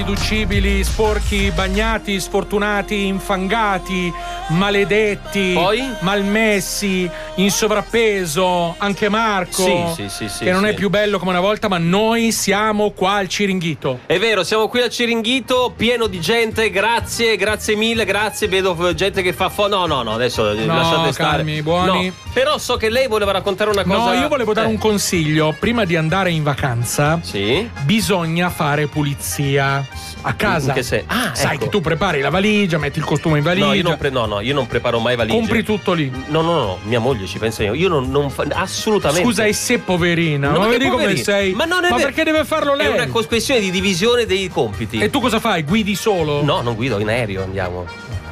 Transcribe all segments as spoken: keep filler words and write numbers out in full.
irriducibili, sporchi, bagnati, sfortunati, infangati, maledetti, Poi? malmessi, in sovrappeso, anche Marco, Sì, sì, sì, sì, che non sì. è più bello come una volta, ma noi siamo qua al Ciringhito. È vero, siamo qui al Ciringhito, pieno di gente, grazie, grazie mille, grazie, vedo gente che fa fo- no, no, no, adesso No, lasciate stare. calmi, buoni. No, però so che lei voleva raccontare una cosa. No, io volevo dare Eh. un consiglio. Prima di andare in vacanza, Sì. bisogna fare pulizia a casa. In che se- Ah, Sai ecco. che tu prepari la valigia, metti il costume in valigia. No, io non, pre- no, no, io non preparo mai valigie. Compri tutto lì. No, no, no, mia moglie ci pensa io. Io non, non fa- assolutamente. Scusa, e se poverina? No, Ma che vedi come poverina. sei? Ma non è Ma vero. perché deve farlo lei? È una cos- questione di divisione dei compiti. E tu cosa fai? Guidi solo? No, non guido, in aereo andiamo.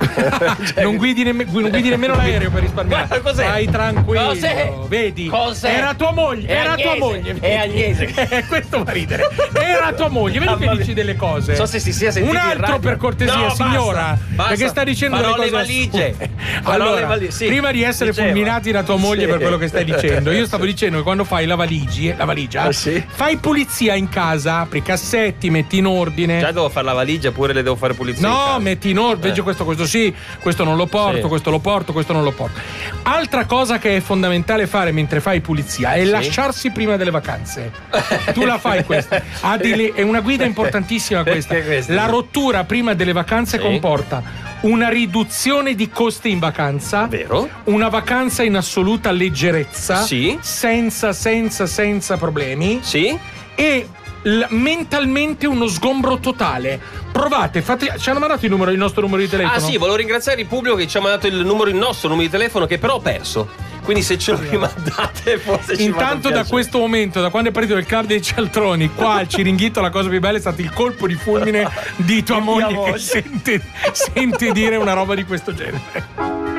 non, guidi nemm- non guidi nemmeno l'aereo per risparmiare. Guarda, cos'è? Vai tranquillo. Cos'è? Vedi? Cos'è? Era tua moglie. È era tua Agnese, moglie. è Agnese. Eh, questo fa ridere. Era tua moglie. Vedi che Mamma dici mia. delle cose. So se si sia sentito Un in altro radio. per cortesia, No, basta, signora. basta. Perché sta dicendo Farò delle le cose valigie. assurde. Farò le Allora, valigie, sì. prima di essere Diceva. fulminati da tua moglie Sì. per quello che stai dicendo, io stavo dicendo che quando fai la valigia, la valigia, Ah, sì? fai pulizia in casa, apri i cassetti, metti in ordine. Già devo fare la valigia, pure le devo fare pulizia. in No, casa. metti in ordine, Eh. questo, questo sì, questo non lo porto, Sì. questo lo porto, questo non lo porto. Altra cosa che è fondamentale fare mentre fai pulizia è Sì. lasciarsi prima delle vacanze. Tu la fai questa. Ha delle- è una guida importantissima questa. Perché questa? La rottura prima delle vacanze Sì. comporta una riduzione di costi in vacanza. Vero? Una vacanza in assoluta leggerezza. Sì. Senza, senza, senza problemi. Sì? E l- mentalmente uno sgombro totale. Provate, fate. Ci hanno mandato il, numero, il nostro numero di telefono. Ah sì, volevo ringraziare il pubblico che ci ha mandato il numero, il nostro numero di telefono, che però ho perso. Quindi se ce lo rimandate forse ci Intanto da questo momento, da quando è partito il club dei cialtroni, qua al Ciringhito la cosa più bella è stato il colpo di fulmine di tua Di mia moglie che moglie. sente, sente dire una roba di questo genere.